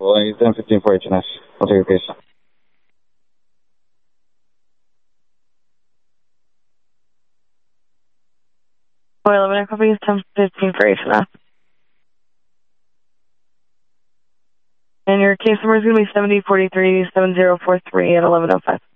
Well, he's 10-15 for HNS. I'll take your case. Boy, 11 copy is 10-15 for HNS. And your case number is going to be 7043-7043 at 11:05.